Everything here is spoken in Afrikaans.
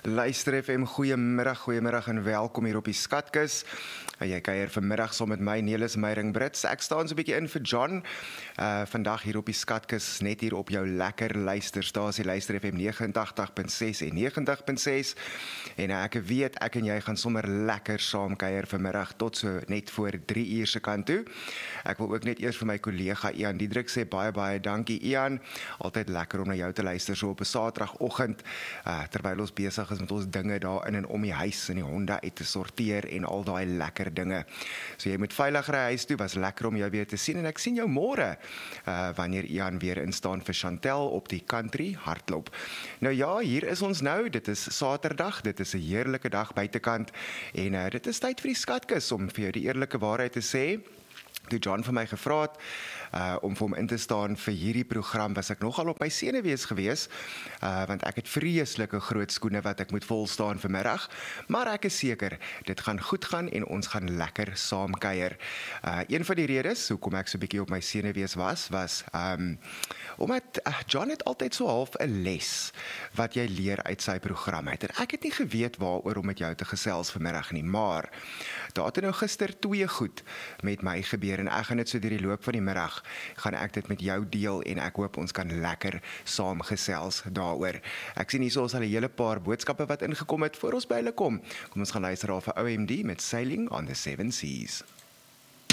Luister FM, goeiemiddag en welkom hier op die Skatkis. Jy kuier vanmiddag saam met my, Nelis Meiring-Brits. Ek staan so 'n bietjie in vir John. Vandag hier op die Skatkis, net hier op jou lekker luisterstasie, Luister FM 89.6 en 90.6. En ek weet, ek en jy gaan sommer lekker saam kuier vanmiddag tot so net voor 3 uur se kant toe. Ek wil ook net eers vir my kollega Ian Diedrik sê, baie dankie Ian. Altyd lekker om na jou te luister so op 'n Saterdagoggend, terwyl ons besig is met ons dinge daar in en om die huis en die honde uit te sorteer en al daai lekker dinge. So jy moet veilig ry huis toe, was lekker om jou weer te sien en ek sien jou môre, wanneer Ian weer instaan vir Chantel op die country hardloop. Nou ja, hier is ons nou, dit is Saterdag, dit is 'n heerlike dag buitekant en dit is tyd vir die Skatkis om vir jou die eerlike waarheid te sê. Toe John vir my gevra het om vir hom in te staan vir hierdie program, was ek nogal op my senuwees gewees, want ek het vreeslike groot skoene wat ek moet volstaan vanmiddag, maar ek is seker, dit gaan goed gaan en ons gaan lekker saam kuier. Een van die redes, hoekom ek so 'n bietjie op my senuwees was omdat John het altyd so half 'n les wat jy leer uit sy program uit, en ek het nie geweet waaroor om met jou te gesels vanmiddag nie, maar daar het nou gister 2 goed met my gebeur, en ek gaan dit so deur die loop van die middag, gaan ek dit met jou deel, en ek hoop ons kan lekker saam gesels daaroor. Ek sien hierso is al 'n hele paar boodskappe wat ingekom het voor ons by hulle kom. Kom ons gaan luister daar vir OMD met Sailing on the Seven Seas.